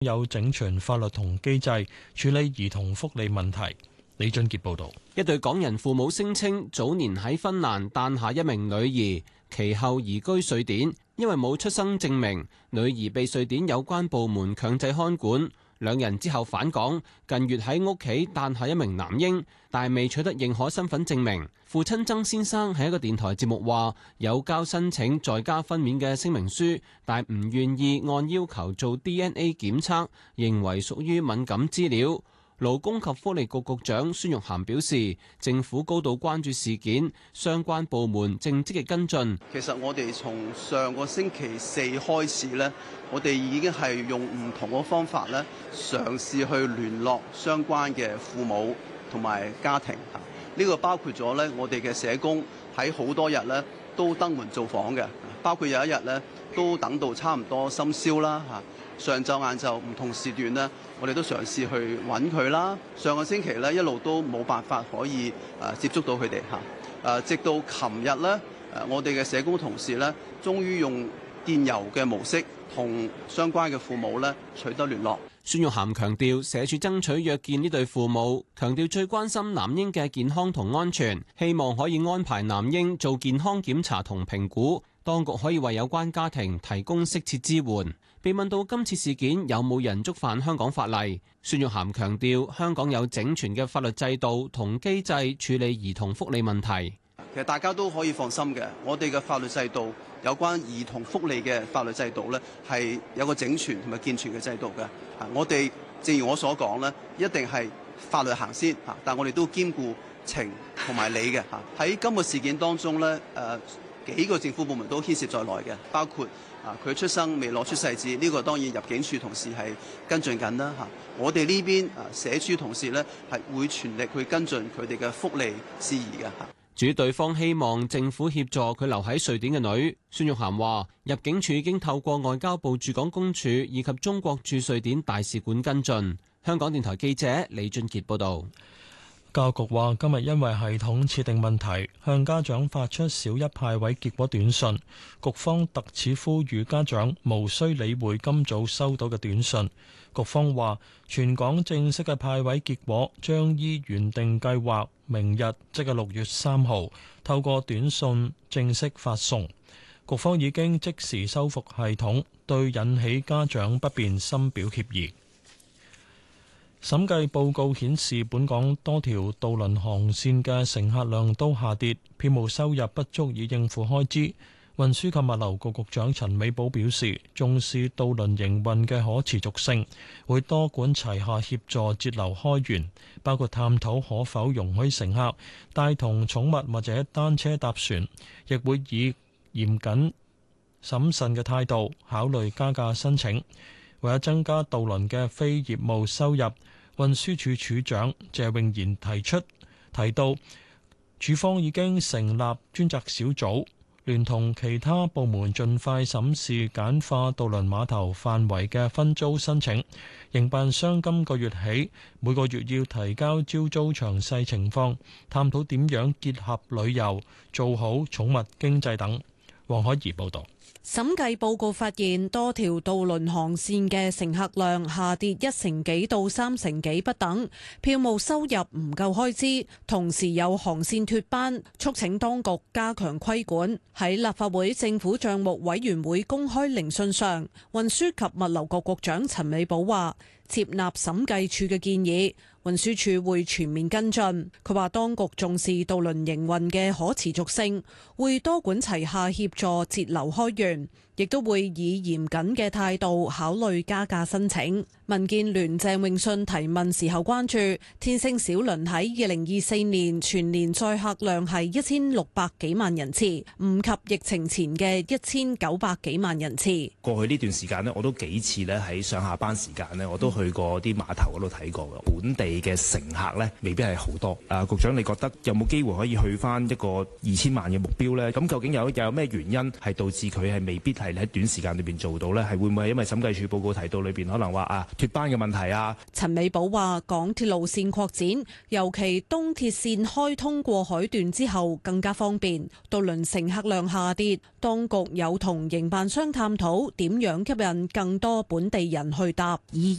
有整全法律同機制處理兒童福利問題。李俊傑報導。 一對港人父母聲稱早年喺芬蘭誕下一名女兒，其後移居瑞典，因為冇出生證明，女兒被瑞典有關部門強制看管。兩人之後返港，近月喺屋企誕下一名男嬰，但係未取得認可身份證明。父親曾先生喺一個電台節目話，有交申請在家分娩嘅聲明書，但唔願意按要求做 DNA 檢測，認為屬於敏感資料。勞工及福利局局長孫玉菡表示，政府高度關注事件，相關部門正積極跟進。 其實我哋從上個星期四開始呢，我哋已經係用唔同嘅方法咧，嘗試去聯絡相關嘅父母同埋家庭。呢個包括咗咧，我哋嘅社工喺好多日咧都登門造訪嘅，包括有一日咧都等到差唔多深宵啦嚇。上晝、晏晝唔同時段呢，我哋都嘗試去揾佢啦。上個星期呢，一路都冇辦法可以接觸到佢哋嚇。直到琴日呢，我哋嘅社工同事呢，終於用電郵嘅模式同相關嘅父母呢取得聯絡。 孫玉菡強調，社署爭取約見呢對父母，強調最關心男嬰嘅健康同安全，希望可以安排男嬰做健康檢查同評估，當局可以為有關家庭提供適切支援。被問到今次事件有冇人觸犯香港法例，孫玉菡強調香港有整全嘅法律制度同機制處理兒童福利問題。 其實大家都可以放心嘅，我哋嘅法律制度有關兒童福利嘅法律制度呢，係有個整全同埋健全嘅制度嘅。我哋正如我所講呢，一定係法律行先，但我哋都兼顧情同埋理嘅。喺今個事件當中呢，幾個政府部門都牽涉在內嘅，包括佢出生未攞出世紙，呢個當然入境處同事係跟進緊啦嚇。我哋呢邊社署同事呢，係會全力去跟進佢哋嘅福利事宜嘅嚇。 至於對方希望政府協助佢留喺瑞典嘅女，孫玉菡話入境處已經透過外交部駐港公署以及中國駐瑞典大使館跟進。香港電台記者李俊傑報導。 教育局話今日因為系統設定問題，向家長發出小一派位結果短信。局方特此呼籲家長無需理會今早收到嘅短信。局方話全港正式嘅派位結果將依原定計劃，明日即係6月3號透過短信正式發送。局方已經即時修復系統，對引起家長不便深表歉意。審計報告顯示，本港多條渡輪航線嘅乘客量都下跌，票務收入不足以應付開支。運輸及物流局局長陳美寶表示，重視渡輪營運嘅可持續性，會多管齊下協助節流開源，包括探討可否容許乘客帶同寵物或者單車搭船，亦會以嚴謹審慎嘅態度考慮加價申請。為咗增加渡輪嘅非業務收入，運輸署署長謝永賢提到，署方已經成立專責小組，聯同其他部門盡快審視簡化渡輪碼頭範圍嘅分租申請。營辦商今個月起每個月要提交招租詳細情況，探討點樣結合旅遊，做好寵物經濟等。黃海怡報導。 審計報告發現，多條渡輪航線嘅乘客量下跌1成幾到3成幾不等，票務收入唔夠開支，同時有航線脫班，促請當局加強規管。喺立法會政府帳目委員會公開聆訊上，運輸及物流局局長陳美寶話，接納審計署嘅建議，運輸署會全面跟進。佢話當局重視渡輪營運嘅可持續性，會多管齊下協助節流開源，亦都會以嚴謹嘅態度考慮加價申請。民建聯鄭泳舜提問時候關注，天星小輪喺2024年全年載客量係1600幾萬人次，唔及疫情前嘅1900幾萬人次。 過去呢段時間呢，我都幾次咧喺上下班時間呢，我都去過啲碼頭嗰度睇過嘅。本地嘅乘客呢，未必係好多。局長，你覺得有冇機會可以去翻一個2000萬嘅目標呢？咁究竟有咩原因係導致佢係未必係喺短時間裏邊做到呢？係會唔會係因為審計署報告提到裏邊可能話脫班嘅問題啊？ 陳美寶話：港鐵路線擴展，尤其東鐵線開通過海段之後更加方便，渡輪乘客量下跌，當局有同營辦商探討點樣吸引更多本地人去搭。